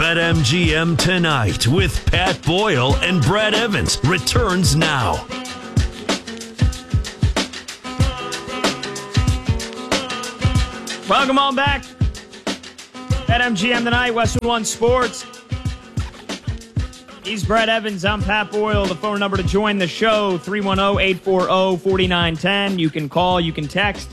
BetMGM Tonight with Pat Boyle and Brad Evans returns now. Welcome on back. BetMGM Tonight, Westwood One Sports. He's Brad Evans. I'm Pat Boyle. The phone number to join the show, 310-840-4910. You can call, you can text,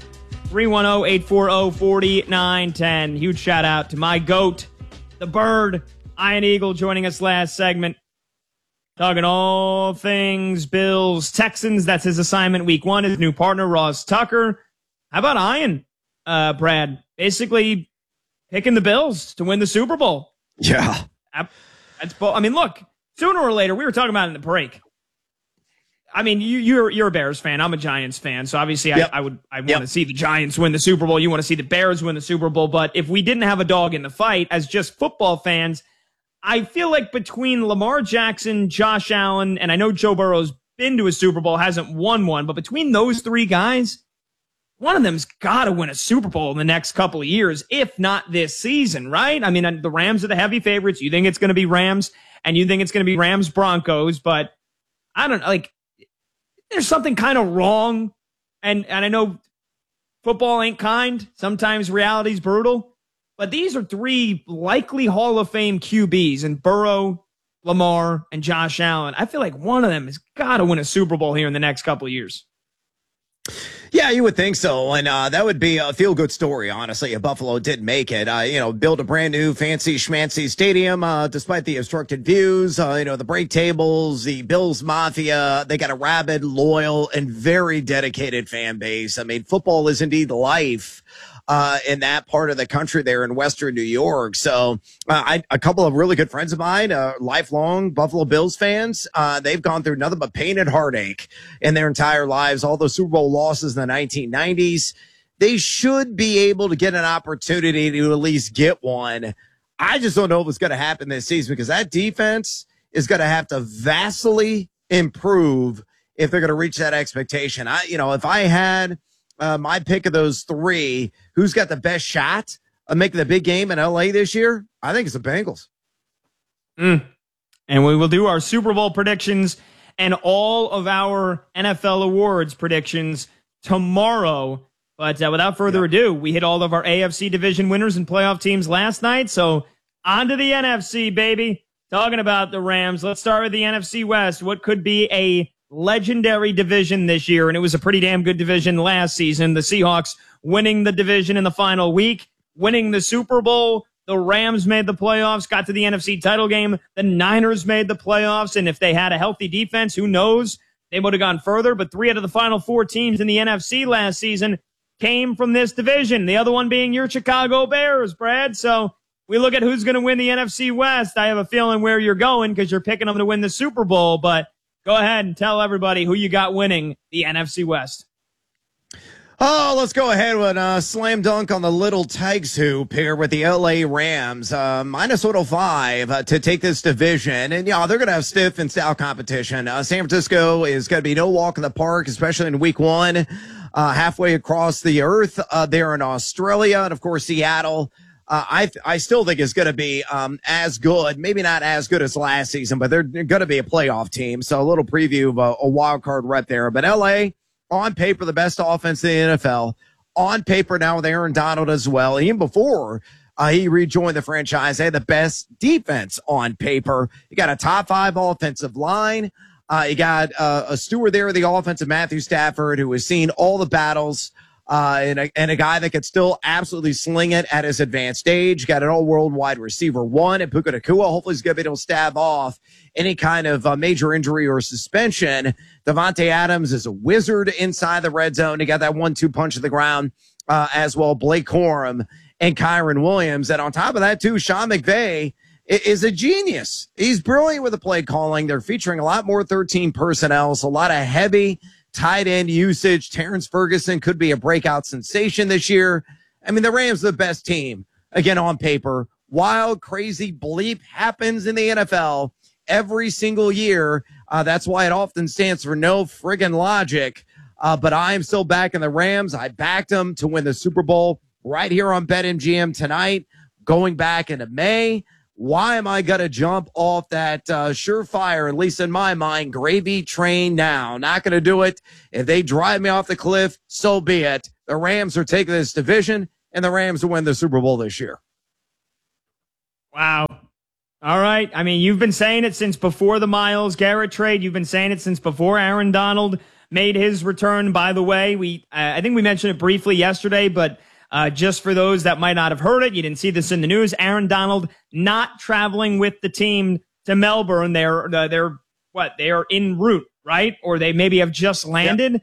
310-840-4910. Huge shout out to my GOAT, the Bird, Ian Eagle, joining us last segment. Talking all things Bills, Texans. That's his assignment week one. His new partner, Ross Tucker. How about Ian, Brad? Basically picking the Bills to win the Super Bowl. Yeah. I mean, look, sooner or later, we were talking about it in the break. I mean, you're a Bears fan. I'm a Giants fan. So obviously I want to see the Giants win the Super Bowl. You want to see the Bears win the Super Bowl. But if we didn't have a dog in the fight as just football fans, I feel like between Lamar Jackson, Josh Allen, and I know Joe Burrow's been to a Super Bowl, hasn't won one, but between those three guys, one of them's got to win a Super Bowl in the next couple of years, if not this season, right? I mean, the Rams are the heavy favorites. You think it's going to be Rams, and you think it's going to be Rams-Broncos, but I don't know, like, there's something kind of wrong, and I know football ain't kind. Sometimes reality's brutal, but these are three likely Hall of Fame QBs, and Burrow, Lamar, and Josh Allen. I feel like one of them has got to win a Super Bowl here in the next couple of years. Yeah, you would think so. And that would be a feel-good story, honestly, if Buffalo did make it. Build a brand-new fancy schmancy stadium, despite the obstructed views, the break tables, the Bills Mafia. They got a rabid, loyal, and very dedicated fan base. I mean, football is indeed life in that part of the country there in Western New York. So a couple of really good friends of mine, lifelong Buffalo Bills fans, they've gone through nothing but pain and heartache in their entire lives. All those Super Bowl losses in the 1990s. They should be able to get an opportunity to at least get one. I just don't know if it's going to happen this season because that defense is going to have to vastly improve if they're going to reach that expectation. If I had my pick of those three, who's got the best shot of making the big game in LA this year? I think it's the Bengals. And we will do our Super Bowl predictions and all of our NFL awards predictions tomorrow. But without further ado, we hit all of our AFC division winners and playoff teams last night. So on to the NFC, baby. Talking about the Rams. Let's start with the NFC West. What could be a legendary division this year, and it was a pretty damn good division last season. The Seahawks winning the division in the final week, winning the Super Bowl. The Rams made the playoffs, got to the NFC title game. The Niners made the playoffs, and if they had a healthy defense, who knows? They would have gone further, but 3 out of the final 4 teams in the NFC last season came from this division, the other one being your Chicago Bears, Brad. So we look at who's going to win the NFC West. I have a feeling where you're going because you're picking them to win the Super Bowl, but go ahead and tell everybody who you got winning the NFC West. Oh, let's go ahead with a slam dunk on the little Tigers hoop here with the LA Rams. Minus 105 to take this division. And, they're going to have stiff and stout competition. San Francisco is going to be no walk in the park, especially in week one, halfway across the earth there in Australia. And, of course, Seattle. I still think it's going to be as good, maybe not as good as last season, but they're going to be a playoff team. So a little preview of a wild card right there. But LA, on paper, the best offense in the NFL. On paper now with Aaron Donald as well. Even before he rejoined the franchise, they had the best defense on paper. You got a top 5 offensive line. You got a steward there of the offensive, Matthew Stafford, who has seen all the battles. And a guy that could still absolutely sling it at his advanced age. Got an all-world wide receiver 1 and Puka Nacua. Hopefully he's going to be able to stab off any kind of major injury or suspension. Devontae Adams is a wizard inside the red zone. He got that 1-2 punch to the ground as well. Blake Corum and Kyron Williams. And on top of that, too, Sean McVay is a genius. He's brilliant with the play calling. They're featuring a lot more 13 personnel, so a lot of heavy tight end usage. Terrence Ferguson could be a breakout sensation this year. I mean, the Rams are the best team, again, on paper. Wild, crazy bleep happens in the NFL every single year. That's why it often stands for no friggin' logic. But I am still backing the Rams. I backed them to win the Super Bowl right here on BetMGM tonight, going back into May. Why am I going to jump off that surefire, at least in my mind, gravy train now? Not going to do it. If they drive me off the cliff, so be it. The Rams are taking this division, and the Rams will win the Super Bowl this year. Wow. All right. I mean, you've been saying it since before the Myles Garrett trade. You've been saying it since before Aaron Donald made his return. By the way, I think we mentioned it briefly yesterday, but just for those that might not have heard it, you didn't see this in the news. Aaron Donald not traveling with the team to Melbourne. They're en route, right? Or they maybe have just landed.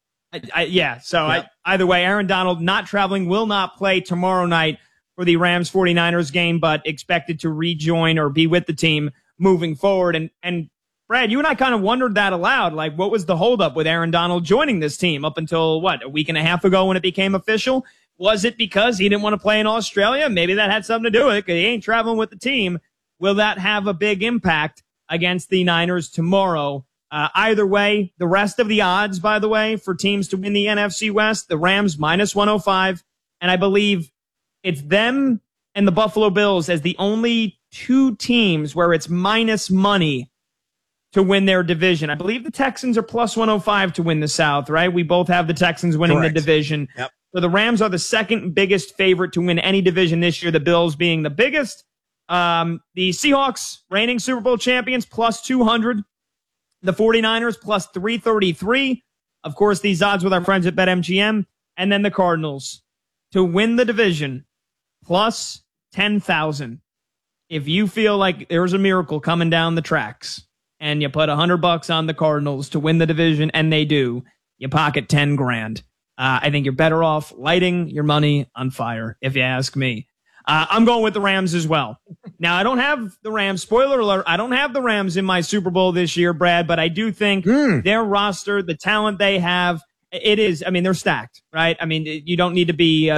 Yep. Either way, Aaron Donald not traveling, will not play tomorrow night for the Rams 49ers game, but expected to rejoin or be with the team moving forward. And Brad, you and I kind of wondered that aloud. Like, what was the holdup with Aaron Donald joining this team up until, a week and a half ago when it became official? Was it because he didn't want to play in Australia? Maybe that had something to do with it because he ain't traveling with the team. Will that have a big impact against the Niners tomorrow? Either way, the rest of the odds, by the way, for teams to win the NFC West, the Rams minus 105. And I believe it's them and the Buffalo Bills as the only two teams where it's minus money to win their division. I believe the Texans are plus 105 to win the South, right? We both have the Texans winning the division. Yep. So the Rams are the second biggest favorite to win any division this year, the Bills being the biggest. The Seahawks, reigning Super Bowl champions, plus 200. The 49ers, plus 333. Of course, these odds with our friends at BetMGM. And then the Cardinals to win the division, plus 10,000. If you feel like there's a miracle coming down the tracks and you put $100 on the Cardinals to win the division, and they do, you pocket 10 grand. I think you're better off lighting your money on fire, if you ask me. I'm going with the Rams as well. Now, I don't have the Rams. Spoiler alert, I don't have the Rams in my Super Bowl this year, Brad, but I do think their roster, the talent they have, they're stacked, right? I mean, you don't need to be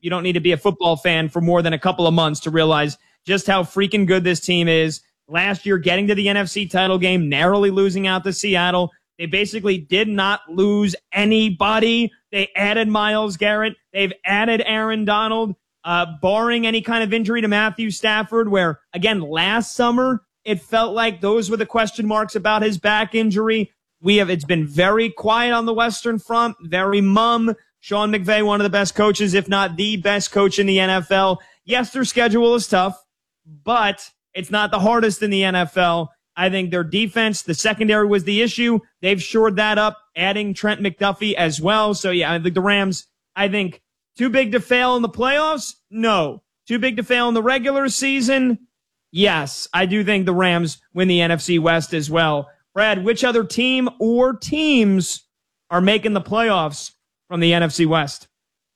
a football fan for more than a couple of months to realize just how freaking good this team is. Last year, getting to the NFC title game, narrowly losing out to Seattle. They basically did not lose anybody. They added Myles Garrett. They've added Aaron Donald, barring any kind of injury to Matthew Stafford, where, again, last summer, it felt like those were the question marks about his back injury. It's been very quiet on the Western Front, very mum. Sean McVay, one of the best coaches, if not the best coach in the NFL. Yes, their schedule is tough, but it's not the hardest in the NFL. I think their defense, the secondary was the issue. They've shored that up, adding Trent McDuffie as well. So, yeah, I think the Rams, too big to fail in the playoffs? No. Too big to fail in the regular season? Yes. I do think the Rams win the NFC West as well. Brad, which other team or teams are making the playoffs from the NFC West?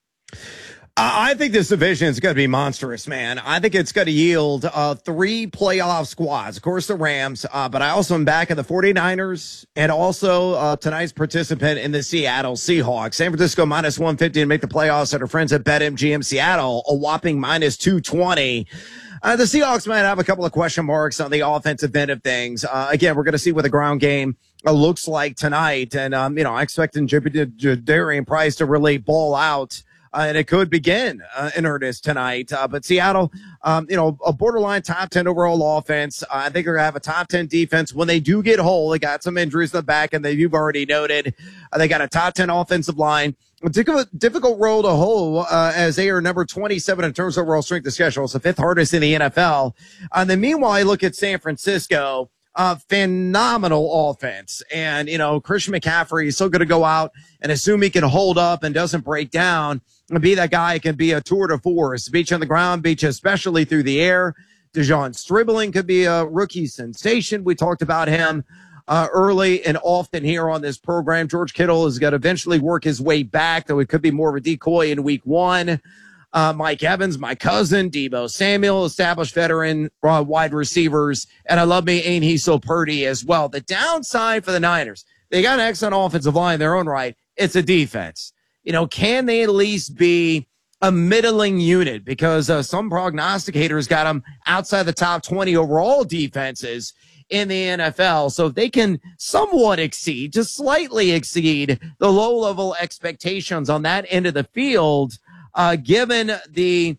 I think this division is going to be monstrous, man. I think it's going to yield 3 playoff squads. Of course, the Rams, but I also am back at the 49ers and also tonight's participant in the Seattle Seahawks. San Francisco minus 150 to make the playoffs at our friends at BetMGM. Seattle, a whopping minus 220. The Seahawks might have a couple of question marks on the offensive end of things. Again, we're going to see what the ground game looks like tonight. And, I expect Jadarian Price to really ball out. And it could begin in earnest tonight. But Seattle, a borderline top 10 overall offense. I think they're going to have a top 10 defense when they do get whole. They got some injuries in the back, and you've already noted. They got a top 10 offensive line. A difficult role to hold as they are number 27 in terms of overall strength of schedule. It's the 5th hardest in the NFL. And then meanwhile, I look at San Francisco. Phenomenal offense. And, Christian McCaffrey is still going to go out and assume he can hold up and doesn't break down and be that guy who can be a tour de force, beat you on the ground, beat you especially through the air. Dejon Stribling could be a rookie sensation. We talked about him early and often here on this program. George Kittle is going to eventually work his way back, though it could be more of a decoy in week 1. Mike Evans, my cousin, Deebo Samuel, established veteran wide receivers. And I love me, ain't he so purty as well. The downside for the Niners, they got an excellent offensive line in their own right. It's a defense. Can they at least be a middling unit? Because some prognosticators got them outside the top 20 overall defenses in the NFL. So if they can somewhat exceed, just slightly exceed the low-level expectations on that end of the field, given the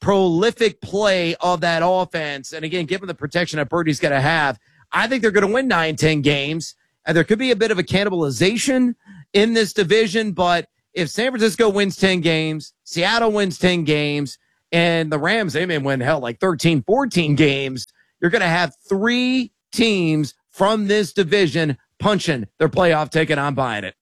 prolific play of that offense, and again, given the protection that Purdy's going to have, I think they're going to win 9-10 games. And there could be a bit of a cannibalization in this division, but if San Francisco wins 10 games, Seattle wins 10 games, and the Rams, they may win, like 13, 14 games, you're going to have 3 teams from this division punching their playoff ticket. I'm buying it.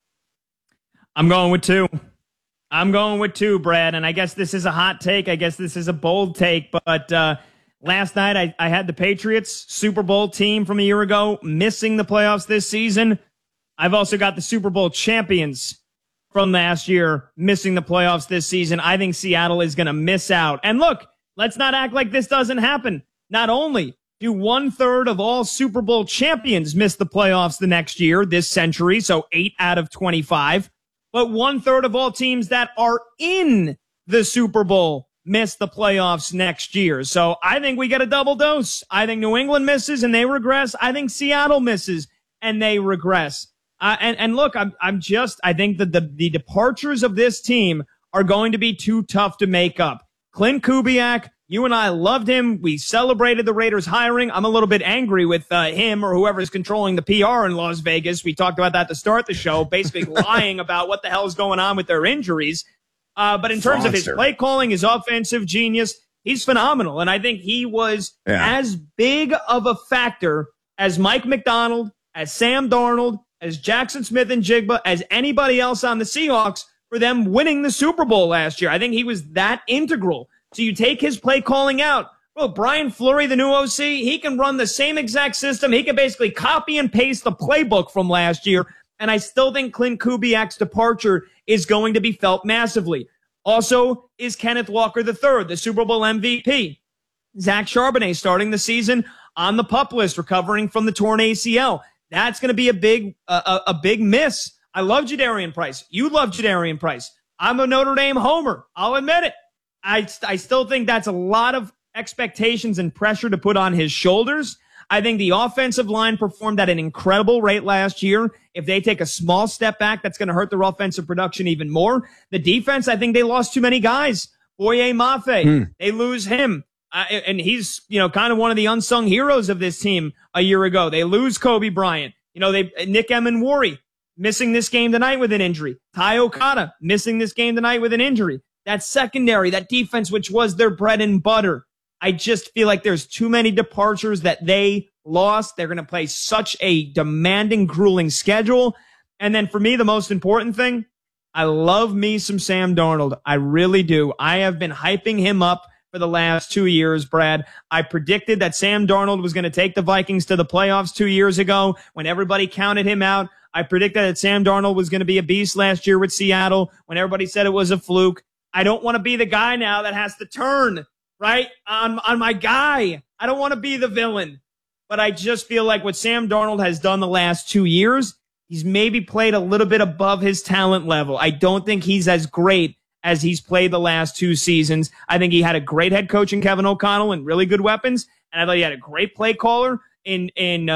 I'm going with 2. I'm going with 2, Brad, and I guess this is a hot take. I guess this is a bold take, but last night I had the Patriots, Super Bowl team from a year ago, missing the playoffs this season. I've also got the Super Bowl champions from last year missing the playoffs this season. I think Seattle is going to miss out. And look, let's not act like this doesn't happen. Not only do 1/3 of all Super Bowl champions miss the playoffs the next year, this century, so 8 out of 25, but 1/3 of all teams that are in the Super Bowl miss the playoffs next year. So I think we get a double dose. I think New England misses and they regress. I think Seattle misses and they regress. And look, I think that the departures of this team are going to be too tough to make up. Clint Kubiak, you and I loved him. We celebrated the Raiders hiring. I'm a little bit angry with him or whoever's controlling the PR in Las Vegas. We talked about that to start the show, basically lying about what the hell is going on with their injuries. But in terms of his play calling, his offensive genius, he's phenomenal. And I think he was as big of a factor as Mike McDonald, as Sam Darnold, as Jackson Smith and Jigba, as anybody else on the Seahawks for them winning the Super Bowl last year. I think he was that integral. So you take his play calling out. Well, Brian Fleury, the new OC, he can run the same exact system. He can basically copy and paste the playbook from last year. And I still think Clint Kubiak's departure is going to be felt massively. Also is Kenneth Walker III, the Super Bowl MVP. Zach Charbonnet starting the season on the PUP list, recovering from the torn ACL. That's going to be a big miss. I love Jadarian Price. You love Jadarian Price. I'm a Notre Dame homer. I'll admit it. I still think that's a lot of expectations and pressure to put on his shoulders. I think the offensive line performed at an incredible rate last year. If they take a small step back, that's going to hurt their offensive production even more. The defense, I think they lost too many guys. Boye Mafe, they lose him. And he's, kind of one of the unsung heroes of this team a year ago. They lose Kobe Bryant. Nick Emenwari missing this game tonight with an injury. Ty Okada missing this game tonight with an injury. That secondary, that defense, which was their bread and butter. I just feel like there's too many departures that they lost. They're going to play such a demanding, grueling schedule. And then for me, the most important thing, I love me some Sam Darnold. I really do. I have been hyping him up for the last 2 years, Brad. I predicted that Sam Darnold was going to take the Vikings to the playoffs 2 years ago when everybody counted him out. I predicted that Sam Darnold was going to be a beast last year with Seattle when everybody said it was a fluke. I don't want to be the guy now that has to turn, right, on my guy. I don't want to be the villain. But I just feel like what Sam Darnold has done the last 2 years, he's maybe played a little bit above his talent level. I don't think he's as great as he's played the last 2 seasons. I think he had a great head coach in Kevin O'Connell and really good weapons. And I thought he had a great play caller in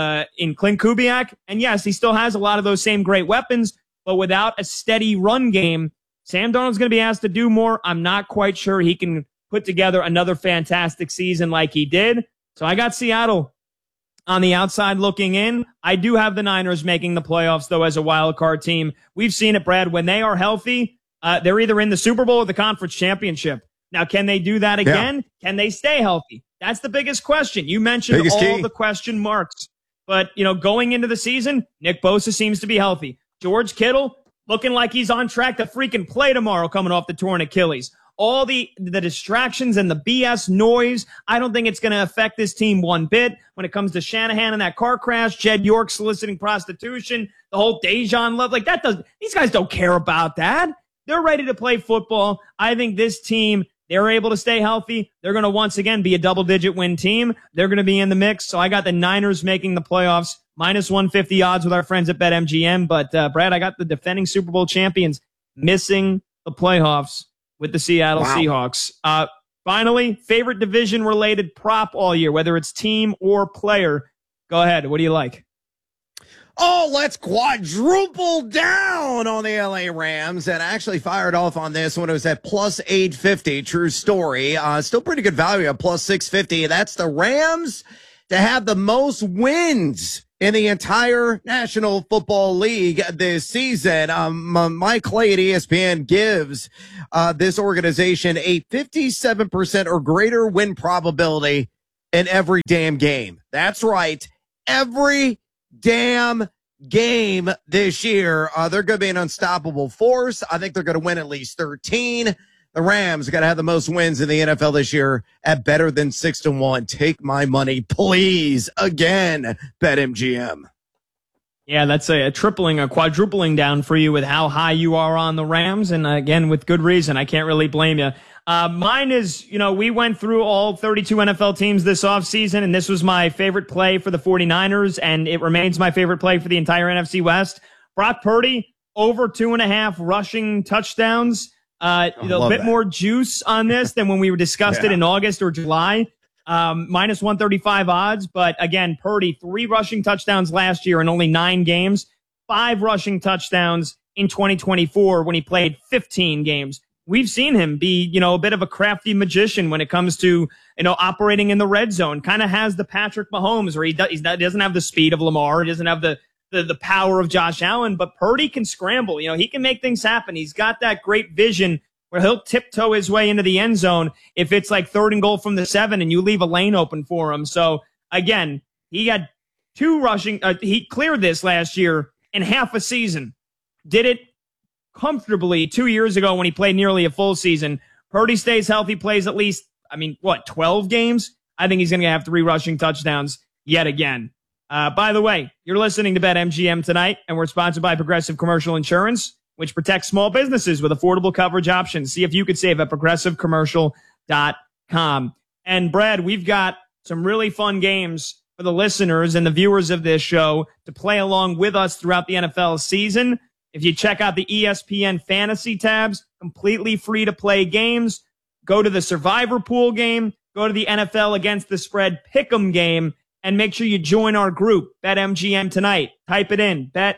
Clint Kubiak. And yes, he still has a lot of those same great weapons, but without a steady run game, Sam Darnold's going to be asked to do more. I'm not quite sure he can put together another fantastic season like he did. So I got Seattle on the outside looking in. I do have the Niners making the playoffs, though, as a wild card team. We've seen it, Brad. When they are healthy, they're either in the Super Bowl or the conference championship. Now, can they do that again? Yeah. Can they stay healthy? That's the biggest question. You mentioned all the question marks. But, going into the season, Nick Bosa seems to be healthy. George Kittle looking like he's on track to freaking play tomorrow coming off the torn Achilles. All the distractions and the BS noise, I don't think it's going to affect this team one bit. When it comes to Shanahan and that car crash, Jed York soliciting prostitution, the whole Dejan Love, these guys don't care about that. They're ready to play football. I think this team, they're able to stay healthy. They're going to once again be a double-digit win team. They're going to be in the mix. So I got the Niners making the playoffs, minus 150 odds with our friends at BetMGM. But, Brad, I got the defending Super Bowl champions missing the playoffs with the Seattle Seahawks. Finally, favorite division-related prop all year, whether it's team or player. Go ahead. What do you like? Oh, let's quadruple down on the LA Rams, and actually fired off on this when it was at plus 850. True story. Still pretty good value at plus 650. That's the Rams to have the most wins in the entire National Football League this season. Mike Clay at ESPN gives this organization a 57% or greater win probability in every damn game. That's right. Every damn game this year. They're going to be an unstoppable force. I think they're going to win at least 13. The Rams got to have the most wins in the NFL this year at better than 6-1. Take my money, please. Again, BetMGM. Yeah, that's a quadrupling down for you with how high you are on the Rams. And again, with good reason. I can't really blame you. Mine is, we went through all 32 NFL teams this offseason, and this was my favorite play for the 49ers, and it remains my favorite play for the entire NFC West. Brock Purdy, over 2.5 rushing touchdowns. A bit more juice on this than when we discussed it in August or July. Minus 135 odds. But again, Purdy, 3 rushing touchdowns last year in only 9 games, 5 rushing touchdowns in 2024 when he played 15 games. We've seen him be, a bit of a crafty magician when it comes to, operating in the red zone. Kind of has the Patrick Mahomes where he doesn't have the speed of Lamar. He doesn't have the power of Josh Allen, but Purdy can scramble. He can make things happen. He's got that great vision where he'll tiptoe his way into the end zone if it's like 3rd and goal from the 7 and you leave a lane open for him. So again, he got 2 rushing. He cleared this last year in half a season. Did it comfortably 2 years ago when he played nearly a full season. Purdy stays healthy, plays at least, 12 games? I think he's going to have 3 rushing touchdowns yet again. By the way, you're listening to BetMGM tonight, and we're sponsored by Progressive Commercial Insurance, which protects small businesses with affordable coverage options. See if you could save at progressivecommercial.com. And Brad, we've got some really fun games for the listeners and the viewers of this show to play along with us throughout the NFL season. If you check out the ESPN Fantasy tabs, completely free to play games. Go to the Survivor Pool game, go to the NFL Against the Spread Pick'em game, and make sure you join our group, BetMGM Tonight. Type it in, Bet,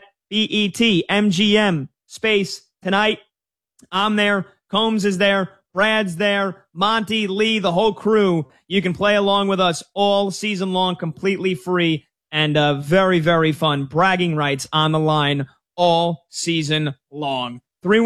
BETMGM, space, tonight. I'm there. Combs is there. Brad's there. Monty, Lee, the whole crew. You can play along with us all season long, completely free, and very, very fun. Bragging rights on the line all season long.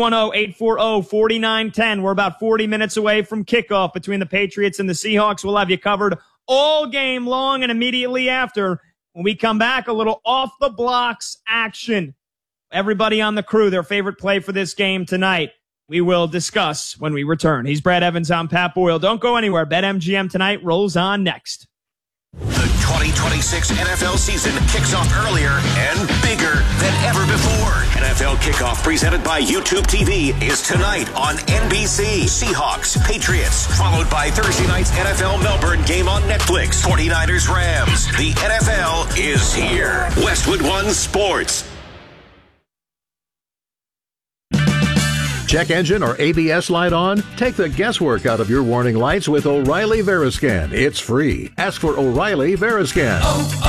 310-840-4910. We're about 40 minutes away from kickoff between the Patriots and the Seahawks. We'll have you covered all game long, and immediately after, when we come back, a little off the blocks action. Everybody on the crew, their favorite play for this game tonight, we will discuss when we return. He's Brad Evans. I'm Pat Boyle. Don't go anywhere. BetMGM Tonight rolls on next. The 2026 NFL season kicks off earlier and bigger than ever before. NFL Kickoff, presented by YouTube TV, is tonight on NBC. Seahawks, Patriots, followed by Thursday night's NFL Melbourne game on Netflix. 49ers, Rams. The NFL is here. Westwood One Sports. Check engine or ABS light on? Take the guesswork out of your warning lights with O'Reilly Veriscan. It's free. Ask for O'Reilly Veriscan.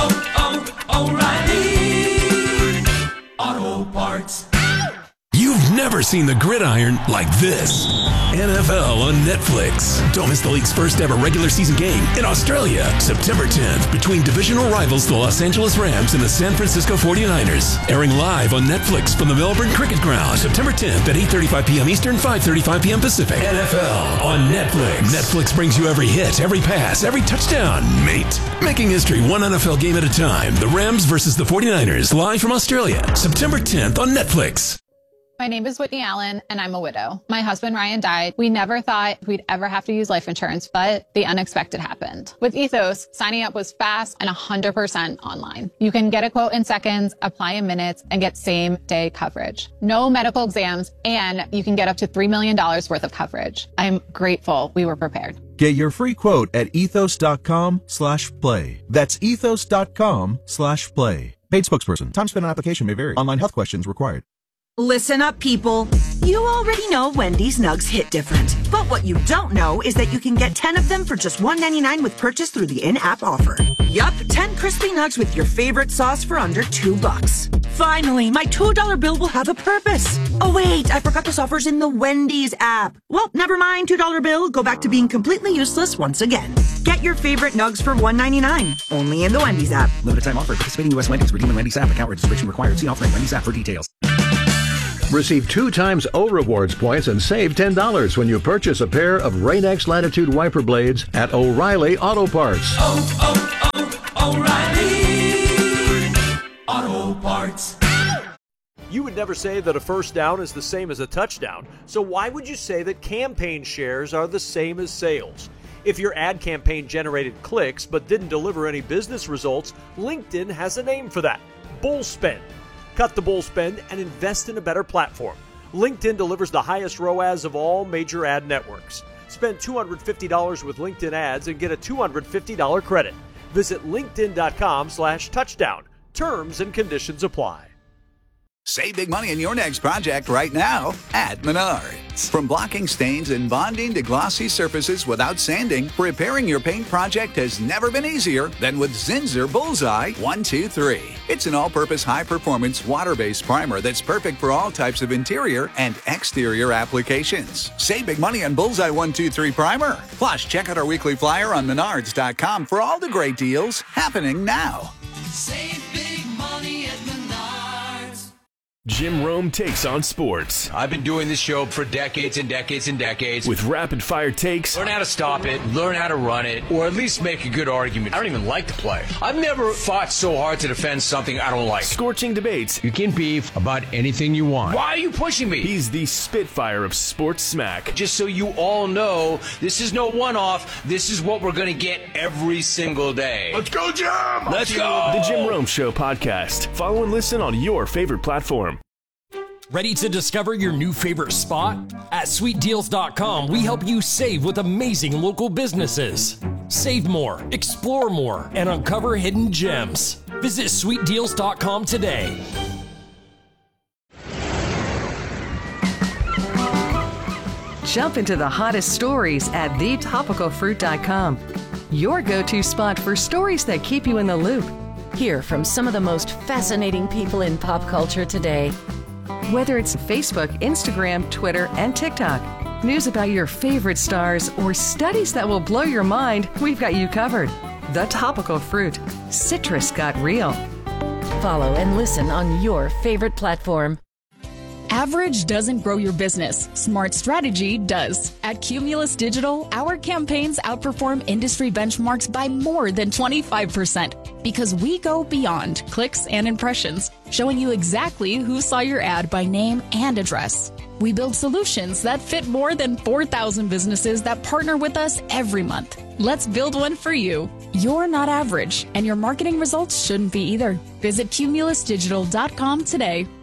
O'Reilly Auto Parts. You've never seen the gridiron like this. NFL on Netflix. Don't miss the league's first ever regular season game in Australia, September 10th, between divisional rivals the Los Angeles Rams and the San Francisco 49ers. Airing live on Netflix from the Melbourne Cricket Ground, September 10th at 8:35 p.m. Eastern, 5:35 p.m. Pacific. NFL on Netflix. Netflix brings you every hit, every pass, every touchdown, mate. Making history one NFL game at a time. The Rams versus the 49ers, live from Australia, September 10th on Netflix. My name is Whitney Allen, and I'm a widow. My husband, Ryan, died. We never thought we'd ever have to use life insurance, but the unexpected happened. With Ethos, signing up was fast and 100% online. You can get a quote in seconds, apply in minutes, and get same-day coverage. No medical exams, and you can get up to $3 million worth of coverage. I'm grateful we were prepared. Get your free quote at ethos.com/play. That's ethos.com/play. Paid spokesperson. Time spent on application may vary. Online health questions required. Listen up, people. You already know Wendy's Nugs hit different. But what you don't know is that you can get 10 of them for just $1.99 with purchase through the in-app offer. Yup, 10 crispy nugs with your favorite sauce for under $2. Finally, my $2 bill will have a purpose. Oh wait, I forgot this offer's in the Wendy's app. Well, never mind, $2 bill. Go back to being completely useless once again. Get your favorite nugs for $1.99. Only in the Wendy's app. Limited time offer. Participating U.S. Wendy's. Redeem in Wendy's app. Account registration required. See offering Wendy's app for details. Receive 2 times O Rewards points and save $10 when you purchase a pair of Rain-X Latitude wiper blades at O'Reilly Auto Parts. O'Reilly Auto Parts. You would never say that a first down is the same as a touchdown, so why would you say that campaign shares are the same as sales? If your ad campaign generated clicks but didn't deliver any business results, LinkedIn has a name for that: bull spend. Cut the bull spend and invest in a better platform. LinkedIn delivers the highest ROAS of all major ad networks. Spend $250 with LinkedIn ads and get a $250 credit. Visit linkedin.com/touchdown. Terms and conditions apply. Save big money on your next project right now at Menards. From blocking stains and bonding to glossy surfaces without sanding, repairing your paint project has never been easier than with Zinsser Bullseye 123. It's an all-purpose high-performance water-based primer that's perfect for all types of interior and exterior applications. Save big money on Bullseye 123 primer. Plus, check out our weekly flyer on Menards.com for all the great deals happening now. Save big money at Menards. Jim Rome takes on sports. I've been doing this show for decades and decades and decades. With rapid-fire takes. Learn how to stop it, learn how to run it, or at least make a good argument. I don't even like to play. I've never fought so hard to defend something I don't like. Scorching debates. You can beef about anything you want. Why are you pushing me? He's the Spitfire of sports smack. Just so you all know, this is no one-off. This is what we're going to get every single day. Let's go, Jim! Let's go! The Jim Rome Show podcast. Follow and listen on your favorite platform. Ready to discover your new favorite spot? At SweetDeals.com, we help you save with amazing local businesses. Save more, explore more, and uncover hidden gems. Visit SweetDeals.com today. Jump into the hottest stories at thetopicalfruit.com. Your go-to spot for stories that keep you in the loop. Hear from some of the most fascinating people in pop culture today. Whether it's Facebook, Instagram, Twitter, and TikTok, news about your favorite stars, or studies that will blow your mind, we've got you covered. The Topical Fruit. Citrus got real. Follow and listen on your favorite platform. Average doesn't grow your business. Smart strategy does. At Cumulus Digital, our campaigns outperform industry benchmarks by more than 25% because we go beyond clicks and impressions, showing you exactly who saw your ad by name and address. We build solutions that fit more than 4,000 businesses that partner with us every month. Let's build one for you. You're not average, and your marketing results shouldn't be either. Visit cumulusdigital.com today.